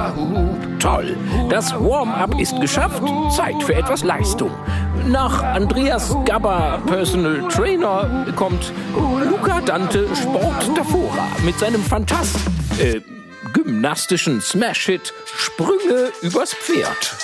Toll, das Warm-up ist geschafft. Zeit für etwas Leistung. Nach Andreas Gabber, Personal Trainer, kommt Luca Dante Sport Davora mit seinem gymnastischen Smash-Hit Sprünge übers Pferd.